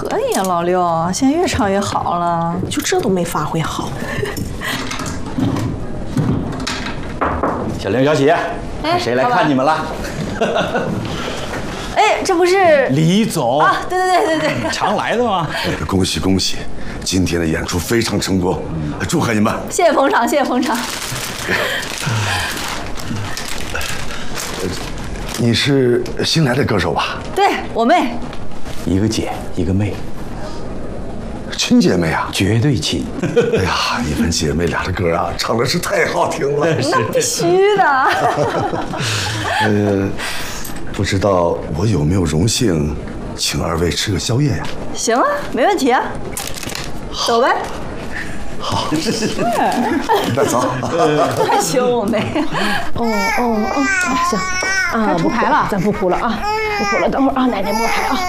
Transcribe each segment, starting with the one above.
可以啊，老六，现在越唱越好了。 就这都没发挥好。 小玲、小喜，谁来看你们了？ 哎，这不是李总啊？对， 常来的吗？ 恭喜恭喜！今天的演出非常成功，祝贺你们！ 谢谢捧场，谢谢捧场。 你是新来的歌手吧？ 对我妹， 一个姐，一个妹， 亲姐妹啊？ 绝对亲。 哎呀，你们姐妹俩的歌啊，唱的是太好听了。 那必须的。 不知道我有没有荣幸请二位吃个宵夜呀？ 行啊，没问题啊。走呗。 好，那走。 还行，我妹。 行啊，不拍了，咱不哭了啊，不哭了，等会儿啊，奶奶摸拍啊。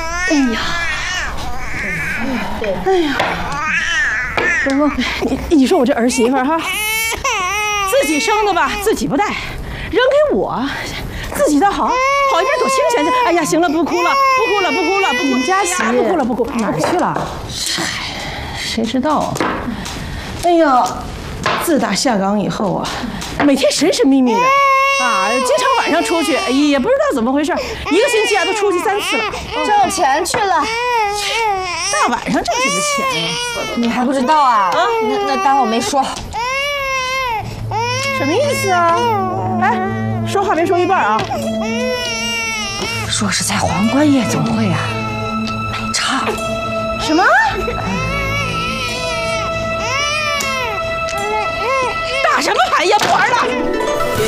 哎呀，不，你说我这儿媳妇哈，自己生的吧，自己不带，扔给我，自己倒好，好一边躲清闲去。哎呀，行了，不哭了，你们家媳不哭了，哪儿去了？谁知道啊？哎呀，自打下岗以后啊，每天神神秘秘的啊，经常晚上出去，也不知道怎么回事，一个星期啊都出去3次了， 挣钱去了。 大晚上挣什么钱啊？ 你还不知道啊？那当我没说。 什么意思啊？哎，说话别说一半啊！ 说是在皇冠夜总会啊买唱。 什么？打什么牌呀？不玩了！